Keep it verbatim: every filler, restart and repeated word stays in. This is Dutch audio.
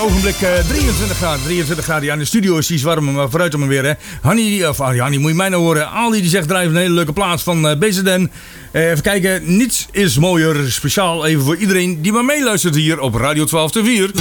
Ogenblik uh, drieëntwintig graden, drieëntwintig graden. Ja, in de studio is iets warmer, maar vooruit dan maar weer. Hè. Hanni, of ah, Hanni, moet je mij nou horen. Ali die zegt, drijf een hele leuke plaats van uh, B Z N. Uh, even kijken, niets is mooier. Speciaal even voor iedereen die maar meeluistert hier op Radio twaalf te vier.